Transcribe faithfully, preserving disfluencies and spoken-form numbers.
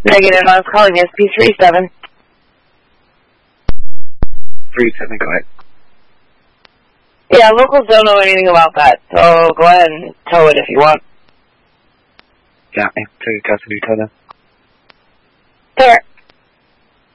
Negative, I was calling S P three seven. three seven, go ahead. Yeah, locals don't know anything about that, so go ahead and tow it if you want. Yeah, take a custody tow then. There.